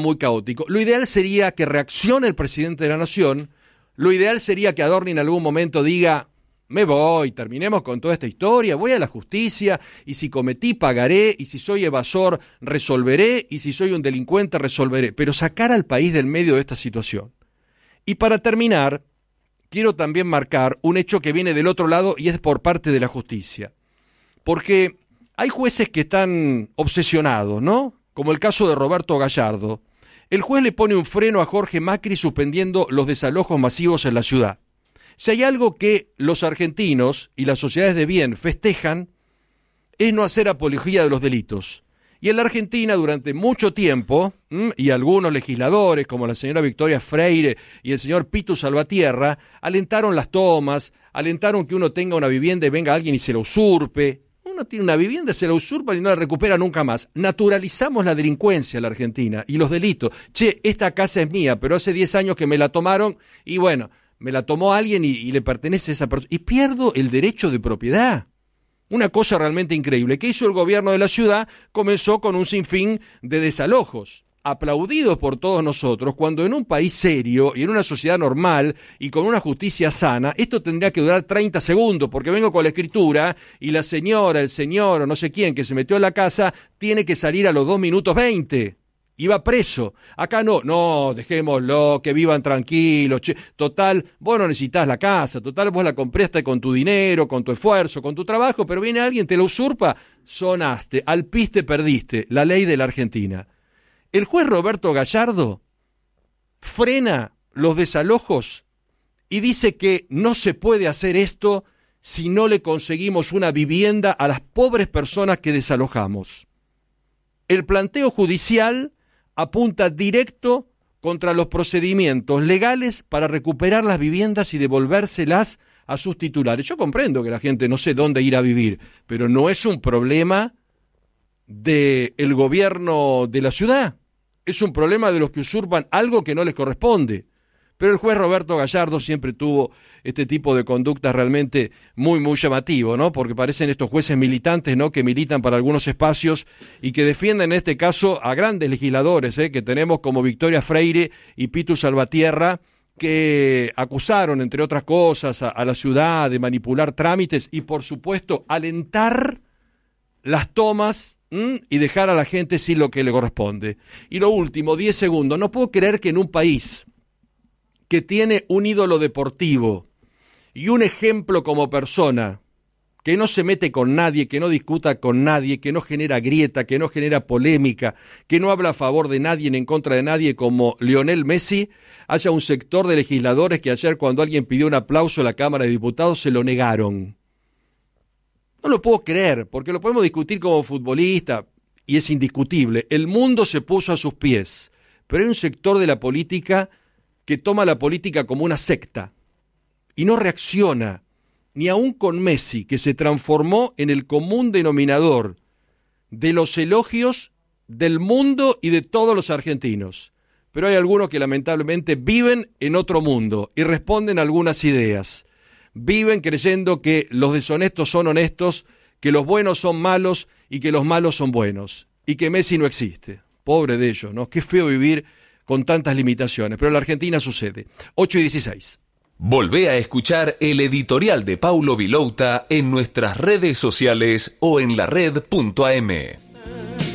muy caótico. Lo ideal sería que reaccione el presidente de la Nación, lo ideal sería que Adorni en algún momento diga: me voy, terminemos con toda esta historia, voy a la justicia, y si cometí pagaré, y si soy evasor resolveré, y si soy un delincuente resolveré, pero sacar al país del medio de esta situación. Y para terminar, quiero también marcar un hecho que viene del otro lado y es por parte de la justicia. Porque hay jueces que están obsesionados, ¿no? Como el caso de Roberto Gallardo. El juez le pone un freno a Jorge Macri suspendiendo los desalojos masivos en la ciudad. Si hay algo que los argentinos y las sociedades de bien festejan, es no hacer apología de los delitos. Y en la Argentina durante mucho tiempo, y algunos legisladores como la señora Victoria Freire y el señor Pitu Salvatierra, alentaron las tomas, alentaron que uno tenga una vivienda y venga alguien y se la usurpe. Uno tiene una vivienda, se la usurpa y no la recupera nunca más. Naturalizamos la delincuencia en la Argentina y los delitos. Che, esta casa es mía, pero hace 10 años que me la tomaron y bueno, me la tomó alguien y le pertenece a esa persona. Y pierdo el derecho de propiedad. Una cosa realmente increíble. ¿Qué hizo el gobierno de la ciudad? Comenzó con un sinfín de desalojos, aplaudidos por todos nosotros, cuando en un país serio y en una sociedad normal y con una justicia sana, esto tendría que durar 30 segundos, porque vengo con la escritura y la señora, el señor o no sé quién que se metió en la casa tiene que salir a los 2 minutos 20. Iba preso. Acá no, dejémoslo, que vivan tranquilos. Che. Total, vos no necesitás la casa, total, vos la compraste con tu dinero, con tu esfuerzo, con tu trabajo, pero viene alguien, te la usurpa, sonaste, al piste perdiste, la ley de la Argentina. El juez Roberto Gallardo frena los desalojos y dice que no se puede hacer esto si no le conseguimos una vivienda a las pobres personas que desalojamos. El planteo judicial apunta directo contra los procedimientos legales para recuperar las viviendas y devolvérselas a sus titulares. Yo comprendo que la gente no sé dónde ir a vivir, pero no es un problema del gobierno de la ciudad, es un problema de los que usurpan algo que no les corresponde. Pero el juez Roberto Gallardo siempre tuvo este tipo de conductas realmente muy, muy llamativo, ¿no? Porque parecen estos jueces militantes, ¿no? Que militan para algunos espacios y que defienden en este caso a grandes legisladores, que tenemos como Victoria Freire y Pitu Salvatierra, que acusaron, entre otras cosas, a la ciudad de manipular trámites y, por supuesto, alentar las tomas y dejar a la gente sin lo que le corresponde. Y lo último, 10 segundos. No puedo creer que en un país que tiene un ídolo deportivo y un ejemplo como persona, que no se mete con nadie, que no discuta con nadie, que no genera grieta, que no genera polémica, que no habla a favor de nadie ni en contra de nadie como Lionel Messi, haya un sector de legisladores que ayer cuando alguien pidió un aplauso en la Cámara de Diputados se lo negaron. No lo puedo creer, porque lo podemos discutir como futbolista y es indiscutible. El mundo se puso a sus pies, pero hay un sector de la política que toma la política como una secta y no reacciona, ni aún con Messi, que se transformó en el común denominador de los elogios del mundo y de todos los argentinos. Pero hay algunos que lamentablemente viven en otro mundo y responden a algunas ideas. Viven creyendo que los deshonestos son honestos, que los buenos son malos y que los malos son buenos, y que Messi no existe. Pobre de ellos, ¿no? Qué feo vivir con tantas limitaciones, pero en la Argentina sucede. 8:16. Volvé a escuchar el editorial de Paulo Vilouta en nuestras redes sociales o en lared.am.